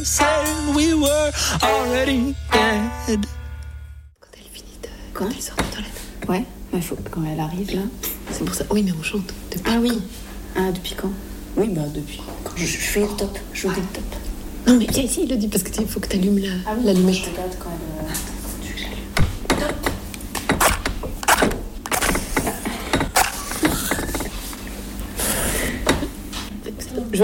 Said we were already dead. Quand elle finit quand elle sort des toilettes. Ouais, il faut quand elle arrive là. C'est pour ça. Oui, mais on chante. Ah oui. Ah, depuis quand? Oui, bah depuis. Quand je fais le top. Je joue le top. Non, mais viens ici, il le dit parce qu'il faut que tu allumes la lumière. Je regarde quand elle.